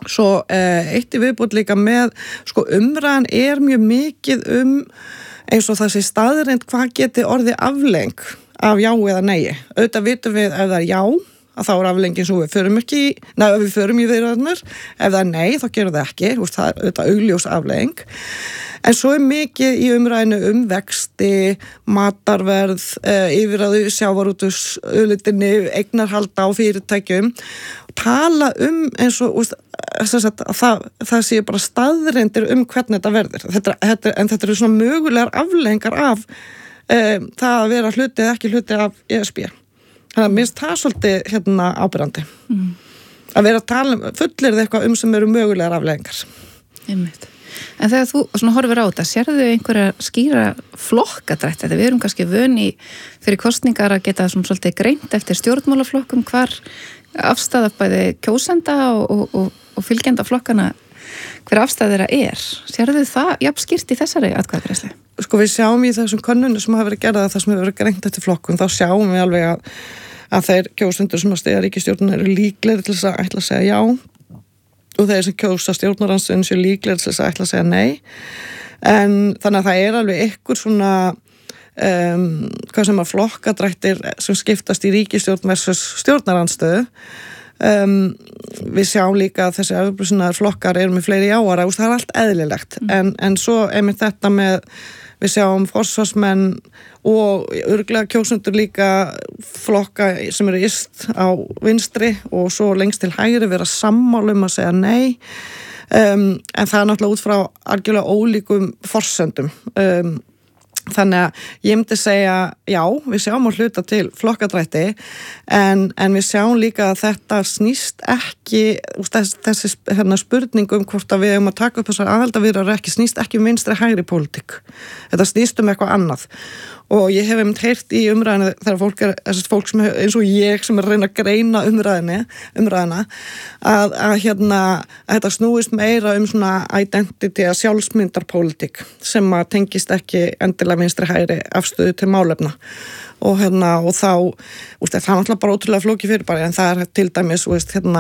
Svo eitt í viðbót líka með, sko umræðan mjög mikið eins og þessi staðreind hvað geti orðið afleng af já eða nei. Auðvitað vitum við ef það já, að þá aflengin svo við förum ekki við förum í viðræðurnar, ef það nei þá gerum það ekki, það auðvitað augljós afleng. En svo mikið í umræðinu vexti, matarverð, yfirráðu sjávarútvegsauðlindinni, eignarhalda á fyrirtækjum, tala eins og það sé bara staðreindir hvernig þetta verður. En þetta eru svona mögulegar aflengar af það að vera hluti eða ekki hluti af ESB. Þannig að mér finnst það svolítið ábyrrandi. Að vera að tala fullir eitthvað sem eru mögulegar aflengar. Einmitt. En þegar þú svona horfir á þetta, sérðu einhverja skýra flokkadrætti? Þegar við erum kannski vöni fyrir kosningar að geta svona svolítið greint eftir stjórnmálaflokkum hvar afstaða bæði kjósenda og fylgjenda flokkana, hver afstaða þeirra Sérðu það jafn skýrt í þessari atkvæðagreiðslu? Sko við sjáum í þessum könnunum sem hafa verið gerðað það sem hefur verið greint eftir flokkum, þá sjáum við alveg að þeir kjósendur sem að styðja ríkisstjórnina eru líklegir til þess að ætla að segja já og þeir sem kjósa stjórnarandstöðuna séu líklegir til þess að ætla að segja nei. En þannig að það alveg einhver svona hvað sem að flokkadrættir sem skiptast í ríkisstjórn versus stjórnarandstöðu. Við sjáum líka að þessi afbrúsinnar flokkar eru með fleiri jáara, það allt eðlilegt. En svo einmitt þetta með við sjáum forsvarsmenn og örugglega kjósendur líka flokka sem eru yst á vinstri og svo lengst til hægri vera sammála að segja nei. En það náttúrulega út frá algjörlega ólíkum forsendum. Þannig að ég myndi segja já, við sjáum að hluta til flokkadrætti en við sjáum líka að þetta snýst ekki þessi spurning hvort að við að taka upp þessar aðaldaviðræður ekki snýst ekki vinstri hægri pólitík. Þetta snýst eitthvað annað og ég hef heyrt í umræðinu þegar fólk sem eins og ég sem að reyna að greina umræðina að þetta snúist meira svona identity að sjálfsmyndarpólitík sem að tengist ekki endilega vinstri hægri afstöðu til málefna og og þá það náttúrulega bara ótrúlega flókið fyrirbæri en það til dæmis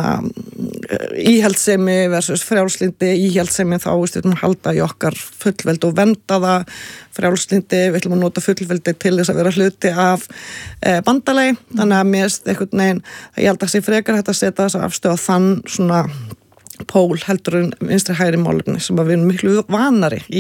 íhaldssemi versus frjálslyndi íhaldssemi þá halda í okkar fullveldi og vernda það frjálslyndi, við ætlum að nota fullveldi til þess að vera hluti af bandalagi, þannig að mér einhvern veginn, ég held að sé frekar hægt að setja þess að afstöða þann svona pól heldur en vinstri hægri málefni sem að við erum miklu vanari í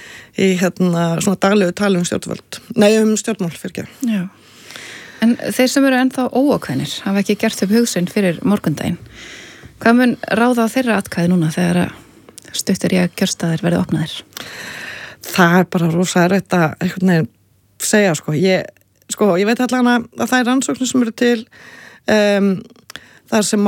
svona daglegu tali stjórnmál fyrir. Já. En þeir sem eru ennþá óákveðnir hafa ekki gert upp hugsun fyrir morgundaginn. Hvað mun ráða þeirra atkvæði núna þegar stuttur í að kjörstaðir verði opnaðir? Það bara rosa erfitt að einhvern veginn segja ég veit allavega að það rannsóknir sem eru til þar sem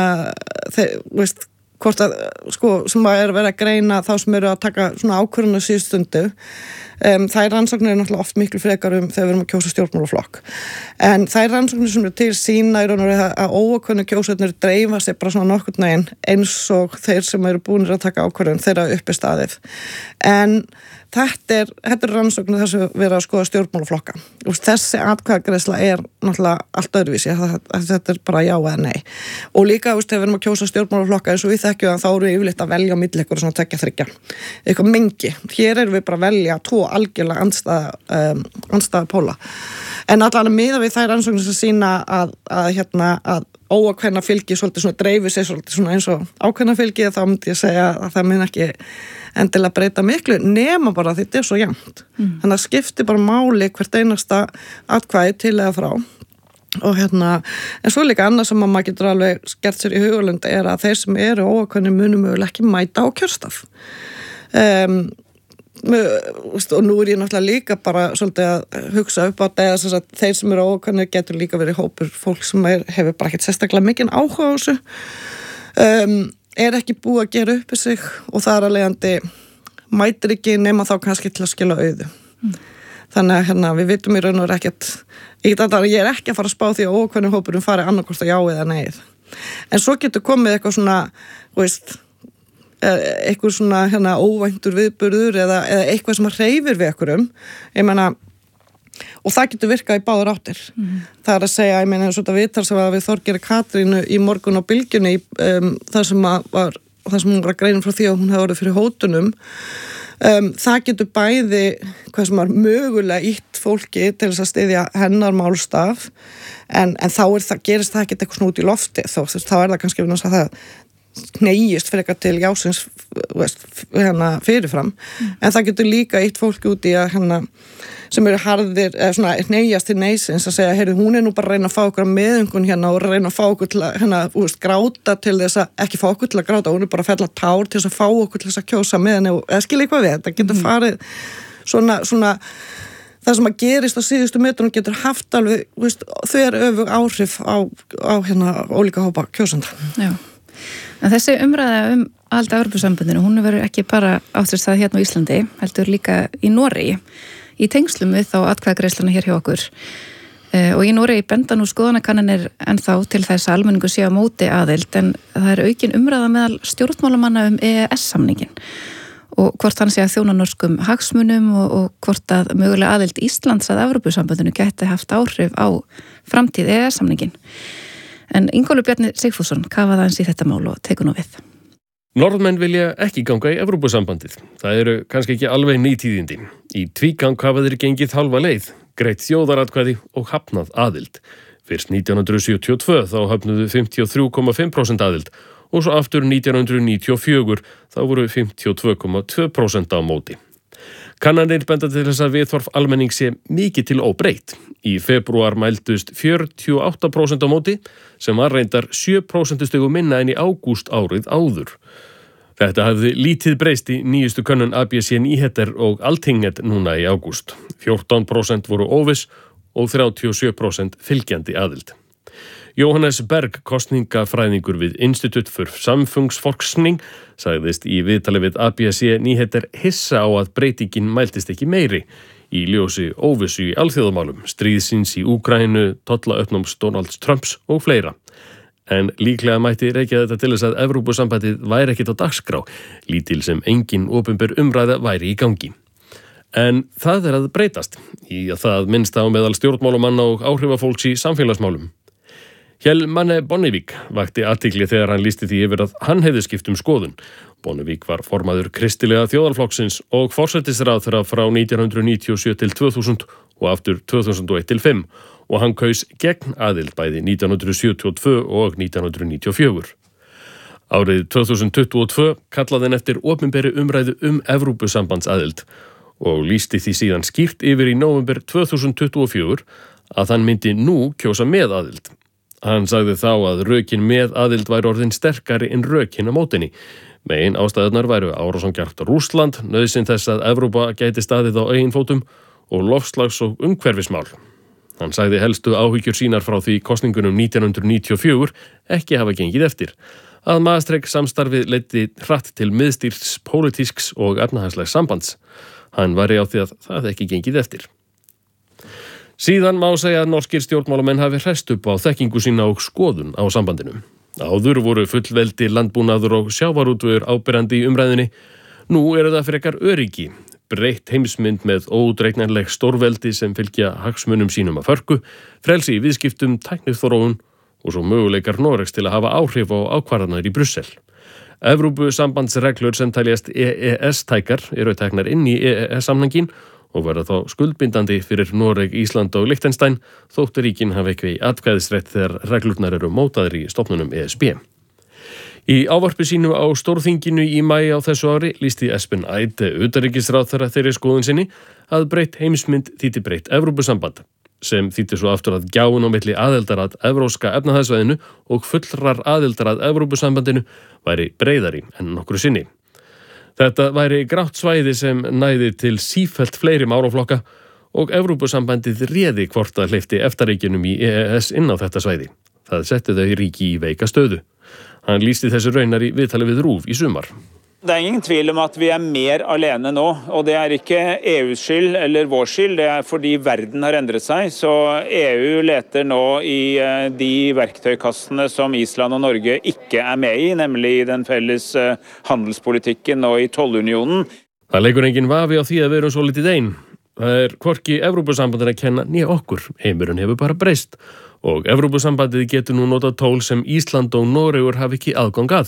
að hvort að sem að verið að greina þá sem eru að taka svona ákvörðun á síðustundu þær rannsóknir eru náttúrulega oft miklu frekar þegar við erum að kjósa stjórnmálaflokk en þær rannsóknir sem eru til sína að óákveðnu kjósendur dreifa sig bara svona nokkurn veginn eins og þeir sem eru búnir að taka ákvörðun þeirra uppi staðið en þetta er rannsóknir þess að vera að skoða stjórnmálaflokka þessi atkvæðagreiðsla náttúrulega allt öðruvísi þetta bara já eða nei og líka þegar við erum að kjósa stjórnmálaflokka eins og við þekkjum þá erum við yfirleitt að velja á milli eitthvað svona 2-3 eitthvað mengi, hér erum við bara að velja 2 algjörlega andstæða póla en allan að miða við þær rannsóknir sem sýna að óákveðna fylgi svolítið svona dreifir sig svolítið svona eins og ákveðna fylgi þá myndi ég segja að það mun ekki endilega breyta miklu nema bara þetta svo jafnt þannig að skipti bara máli hvert einasta atkvæði til eða frá og en svo líka annað sem maður getur alveg gert sér í hugulund að þeir sem eru óákveðnir munum mögulega ekki mæta á kjörstað og nú ég náttúrulega líka bara svolítið að hugsa upp á þetta að þeir sem eru óákveðnir getur líka verið hópur fólk sem hefur bara ekkert sérstaklega mikinn áhuga á þessu ekki búið að gera upp í sig og það að leiðandi mætir ekki nema þá kannski til að skila auðu þannig að við vitum í raun og ekkert ég er ekki að fara að spá því að óákveðnir hópurum fari annarkvort að já eða nei en svo getur komið eitthvað svona eitthvað svona óvæntur viðburður eða eitthvað sem hreyfir við einhverjum ég meina og það getur virkað í báðar áttir það að segja, ég meina eins og þetta viðtal sem var við Þorgeiri Katrínu í morgun á Bylgjunni þar sem var það sem hún var að greina frá því að hún hefði orðið fyrir hótunum, það getur bæði hvað sem var mögulega ítt fólki til þess að styðja hennar málstaf en þá gerist það ekki eitthvað svona út í lofti þá það kannski að það knegist frekar til jásins fyrirfram en það getur líka ítt fólki út í að sem eru harðir svona hnegjast til neysins að segja, heyrðu, hún nú bara að reyna að fá okkur meðöngun og reyna að fá okkur til að gráta til þess að, ekki fá okkur til að gráta, hún bara að fella tár til þess að fá okkur til þess að kjósa með henni eða skilja eitthvað við, þetta getur farið svona það sem að gerist á síðustu metrunum getur haft alveg, þau öfug áhrif á ólíka hópa kjósenda. Já. En þessi umræða aðild að Evrópusambandinu, hún verður ekki bara átt sér stað hérna á Íslandi, heldur líka í Noregi, í tengslum við þá atkvæðagreiðsluna hér hjá okkur. Og í Noregi benda nú skoðanakannanir ennþá til þess að almenningu sé á móti aðild, en það aukin umræða meðal stjórnmálamanna EES-samningin. Og hvort hann sé að þjóna norskum hagsmunum og hvort að mögulega aðild Íslands að Evrópusambandinu geti haft áhrif á framtíð EES-samningin. En Ingólfur Bjarni Sigfússon kafaði aðeins í þetta mál og tekur nú við. Norðmenn vilja ekki ganga í Evrópusambandið. Það eru kannski ekki alveg nýtíðindi. Í tvígang hafa þeir gengið halva leið, greitt þjóðaratkvæði og hafnað aðild. Fyrst 1972 þá hafnuðu 53,5% aðild og svo aftur 1994 þá voru 52,2% á móti. Kannanir benda til þess að viðhorf almenning sé mikið til óbreytt. Í febrúar mældust 48% á móti sem var reyndar 7% stigum minna en í ágúst árið áður. Þetta hafði lítið breyst í nýjustu könnun ABC Nyheter og Altinget núna í ágúst. 14% voru óviss og 37% fylgjandi aðild. Jóhannes Berg, kosningafræðingur við Institut for Samfundsforskning, sagðist í viðtali við ABC Nyheter hissa á að breytingin mæltist ekki meiri í ljósi óvissu í alþjóðamálum, stríðsins í Úkraínu, tollauknums Donalds Trumps og fleira. En líklega mætti rekja þetta til þess að Evrópusambandið væri ekkert á dagskrá, lítil sem engin opinber umræða væri í gangi. En það að breytast, í að það minnst á meðal stjórnmálamanna og áhrifafólks í samfélagsmálum. Kjell Manne Bonnevik vakti athygli þegar hann lýsti því yfir að hann hefði skipt skoðun. Bonnevik var formaður kristilega þjóðarflokksins og forsætisráðherra frá 1997 til 2000 og aftur 2001 til 5 og hann kaus gegn aðild bæði 1972 og 1994. Árið 2022 kallaði hann eftir opinberri umræðu Evrópusambandsaðild og lýsti því síðan skýrt yfir í nóvember 2024 að hann myndi nú kjósa með aðild. Hann sagði þá að rökin með aðild væri orðin sterkari en rökin á mótinni. Megin ástæðurnar væru árásin gegn Rússland, nauðsyn þess að Evrópa gæti staðið á eigin fótum og loftslags- og umhverfismál. Hann sagði helstu áhyggjur sínar frá því kosningunum 1994 ekki hafa gengið eftir. Að Maastricht samstarfið leiddi hratt til miðstýrs pólitísks og efnahagslegs sambands. Hann væri á því að það ekki gengið eftir. Síðan má segja að norskir stjórnmálamenn hafi hresst upp á þekkingu sína og skoðun á sambandinu. Áður voru fullveldi, landbúnaður og sjávarútvegur áberandi í umræðinni. Nú eru það frekar öryggi, breytt heimsmynd með óútreiknanleg stórveldi sem fylgja hagsmunum sínum að förku, frelsi í viðskiptum, tækniþróun og svo möguleikar Noregs til að hafa áhrif á ákvarðanir í Brussel. Evrópusambandsreglur sem teljast EES-tækar eru teknar inn í EES-samningin og verða þá skuldbindandi fyrir Noreg, Ísland og Liechtenstein þótt ríkin hafi ekki atkvæðisrétt þegar reglurnar eru mótaðir í stofnunum ESB. Í ávarpi sínu á Stórþinginu í maí á þessu ári lýsti Espen Eide utanríkisráðherra þeirri skoðun sinni að breytt heimsmynd þýddi breytt Evrópusamband, sem þýddi svo aftur að gjáin á milli aðildar að Evrópska efnahagssvæðinu og fullrar aðildar að Evrópusambandinu væri breiðari en nokkru sinni. Þetta væri grátt svæði sem næði til sífellt fleiri málaflokka og Evrópusambandið réði hvort að hleypti EFTA-ríkjunum í EES inn á þetta svæði. Það setti þau ríki í veika stöðu. Hann lýsti þessu raunar í viðtali við RÚV í sumar. Det er ingen tvil om at vi er mer alene nå, og det er ikke EUs skyld eller vår skyld, det er fordi verden har endret seg, så EU leter nå i de verktøykassene som Island og Norge ikke er med i, nemlig i den felles handelspolitikken og i tollunionen. Það leikur engin vafi á því að við erum svo litið ein. Það hvorki Evrópusambandið að kenna né okkur, heimurinn hefur bara breyst og Evrópusambandið getur nú notað tól sem Ísland og Noregur hafi ekki aðgang að,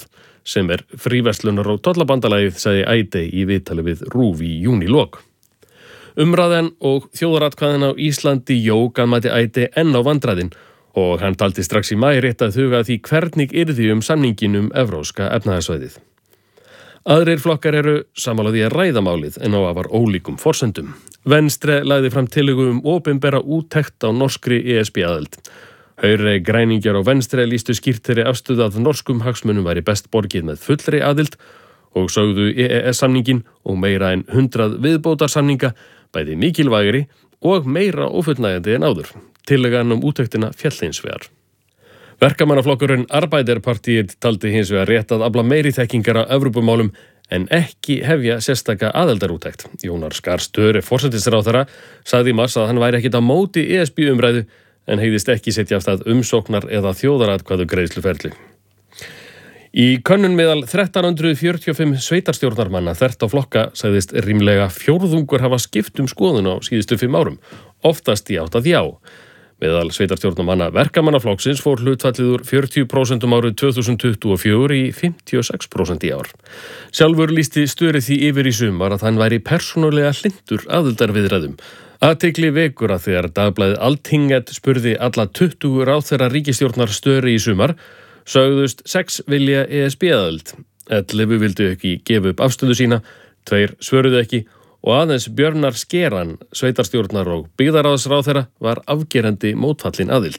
sem fríverslunar- og tollabandalagið, sagði Eide í viðtali við RÚV í júnilok. Umræðan og þjóðaratkvæðin á Íslandi jók að mati Eide enn á vandræðin og hann taldi strax í maí rétt að huga því hvernig yrði samningin evrópska efnahagssvæðið. Aðrir flokkar sammála því að ræða málið en á afar ólíkum forsendum. Venstre lagði fram tillögu opinbera úttekt á norskri ESB-aðild. Høyre, græningjar og Venstre lýstu skýrt þeirri afstöðu að norskum hagsmunum væri best borgið með fullri aðild og sögðu EES-samningin og meira en 100 viðbótarsamninga bæði mikilvægri og meira ófullnægjandi en áður. Tillagan úttektina féll hins vegar. Verkamannaflokkurinn Arbeiderpartiet taldi hins vegar rétt að afla meiri þekkingar á Evrópumálum en ekki hefja sérstaka aðildarúttekt. Jónar Skar Störe, forsætisráðherra, sagði í mars að hann væri ekkit á móti ESB-umræðu en hegðist ekki setja af stað umsóknar eða þjóðaratkvæðu greiðsluferli. Í könnun meðal 1345 sveitarstjórnarmanna þvert á flokka sagðist rímlega fjórðungur hafa skipt skoðun á síðustu 5 árum, oftast í átt að já. Meðal sveitarstjórnarmanna verkamannaflokksins fór hlutfallið úr 40% árið 2024 í 56% í ár. Sjálfur lýsti Störe því yfir í sumar að hann væri persónulega hlynntur aðildarviðræðum. Athygli vekur að þegar dagblaðið Altinget spurði alla 20 ráðherra ríkisstjórnar Störe í sumar, sögðust 6 vilja ESB-aðild. 11 vildu ekki gefa upp afstöðu sína, 2 svöruðu ekki og aðeins Björnar Skeran, sveitarstjórnar og byggðaráðsráðherra var afgerandi mótfallin aðild.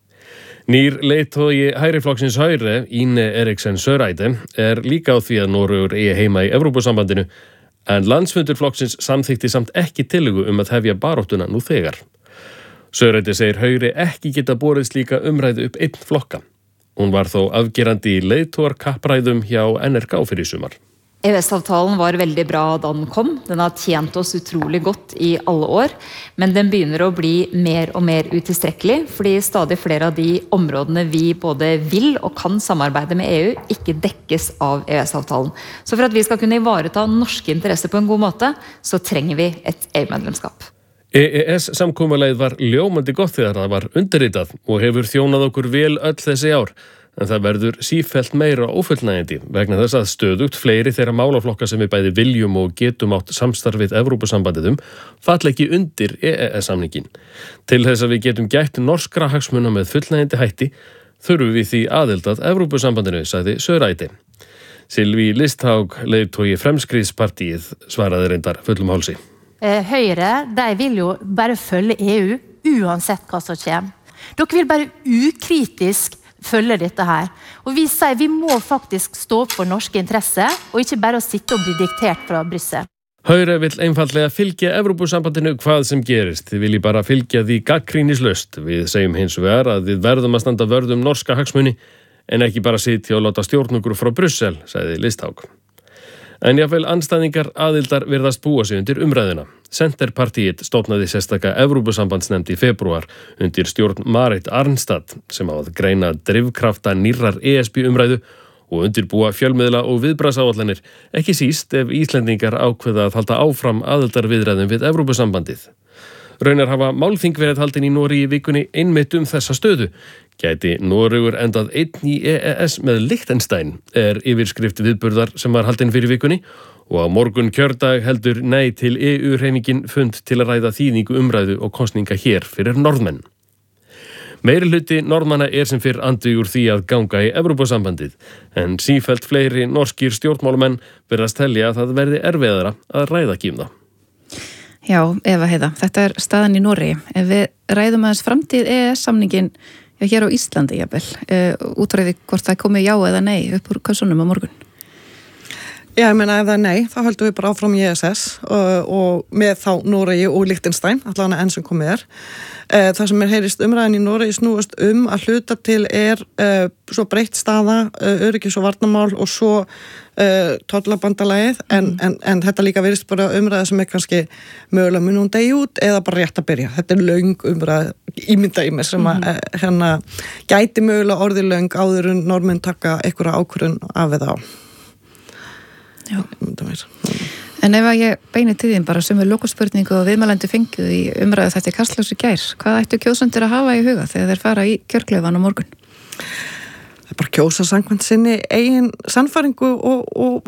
Nýr leiðtogi hægriflokksins Høyre, Ine Eriksen Søreide, líka á því að Noregur eigi heima í Evrópusambandinu, en landsfundur flokksins samþykkti samt ekki tillögu að hefja baráttuna nú þegar. Søreide segir Høyre ekki geta borið slíka umræðu upp einn flokka. Hún var þó afgerandi í leiðtogarkappræðum hjá NRK fyrir sumar. EØS-avtalen var veldig bra da den kom. Den har tjent oss utrolig godt i alle år, men den begynner å bli mer og mer utilstrekkelig, fordi stadig flere av de områdene vi både vil og kan samarbeide med EU ikke dekkes av EØS-avtalen. Så for at vi skal kunne ivareta norske interesser på en god måte, så trenger vi et EU-medlemskap. EES-samkomulagið var ljómandi gott þegar það var undirritað og hefur þjónað okkur vel öll þessi ár. En það verður sífellt meira ófullnægjandi vegna þess að stöðugt fleiri þeirra málaflokka sem við bæði viljum og getum átt samstarfið Evrópusambandið falla ekki undir EES-samningin. Til þess að við getum gætt norskra hagsmuna með fullnægjandi hætti þurfum við því aðild að Evrópusambandinu, sagði Søreide. Sylvi Listhaug, leiðtogi Fremskrittspartiet, svaraði reyndar fullum hálsi. Høyre, de vil jo bare følge EU uansett hva som kommer. Dere vil bare ukritisk følge dette her. Og vi sier vi må faktisk stå opp for norske interesser, og ikke bare sitte og bli diktert fra Brussel. Høyre vill einfaldlega fylgja Evrópusambandinu hvað sem gerist. Þið vilji bara fylgja því gagnrýnislaust. Við segjum hins vegar að við verðum að standa vörð norska hagsmuni, en ekki bara sitja og láta stjórnugur frá Brussel, sagði Listhaug. En jáfnvel andstæðingar aðildar virðast búa sig undir umræðuna. Centerpartiet stofnaði sérstaka Evrópusambandsnefnd í febrúar undir stjórn Marit Arnstad sem á að greina drifkrafta nýrrar ESB-umræðu og undirbúa fjölmiðla og viðbragðsáætlanir, ekki síst ef Íslendingar ákveða að halda áfram aðildarviðræðum við Evrópusambandið. Raunar hafa málþing verið haldin í Noregi í vikunni einmitt þessa stöðu. Gæti Noregur endað einn í EES með Liechtenstein yfirskrift viðburðar sem var haldin fyrir vikunni og á morgun kjördag heldur nei til EU-hreyfingin fund til að ræða þýðingu umræðu og kosninga hér fyrir norðmenn. Meirihluti norðmanna sem fyrr andvígur því að ganga í Evrópusambandið, en sífellt fleiri norskir stjórnmálumenn virðast telja að það verði erfiðara að ræða það. Já, Eva Heiða, þetta staðan í Noregi. Ef við ræðum aðeins framtíð EES-samningin hér á Íslandi, jafnvel, útræði hvort það komi já eða nei upp úr kassunum á morgun. Já, ég meina ef það er nei, þá höldum við bara áfram í ESS og með þá Noregi og Liechtenstein, allan enn sem komið Það sem heyrist umræðin í Noregi snúast að hluta til svo breytt staða, öryggis- og varnarmál og svo tollabandalagið, en þetta líka virðist bara umræða sem kannski mögulega mun hún degi út eða bara rétt að byrja. Þetta löng umræða, ímynda í mér sem gæti mögulega orðið löng áður en norðmenn taka einhverja ákvörðun af eða á. Já. En ef ég beini til þín bara sem lokaspurningu og viðmælendur fengu í umræðu þetta Kastljósi gær, hvað ættu kjósendur að hafa í huga þegar þeir fara í kjörkleifan á morgun? bara kjósa samkvæmt sinni eigin sannfæringu og